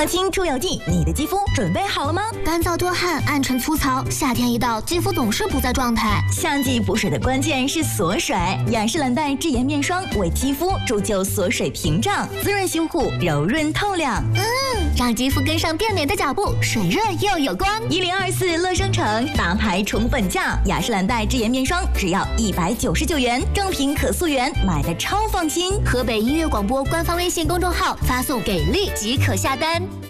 创新出游记，你的肌肤准备好了吗？ 干燥多汗、暗沉粗糙，夏天一到，肌肤总是不在状态。 夏季补水的关键是锁水，雅诗兰黛智妍面霜为肌肤铸就锁水屏障，滋润修护，柔润透亮。 让肌肤跟上变美的脚步，水润又有光。 1024乐生城大牌宠粉价，雅诗兰黛智妍面霜只要199元，正品可溯源，买的超放心。 河北音乐广播官方微信公众号发送“给力”即可下单。